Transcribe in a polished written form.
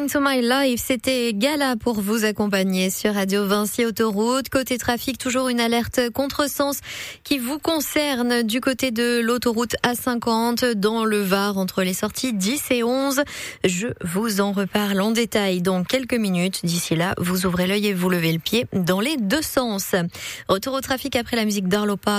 to My Life, c'était Gala pour vous accompagner sur Radio Vinci Autoroute. Côté trafic, toujours une alerte contresens qui vous concerne du côté de l'autoroute A50 dans le Var entre les sorties 10 et 11. Je vous en reparle en détail dans quelques minutes. D'ici là, vous ouvrez l'œil et vous levez le pied dans les deux sens. Retour au trafic après la musique d'Arlopa.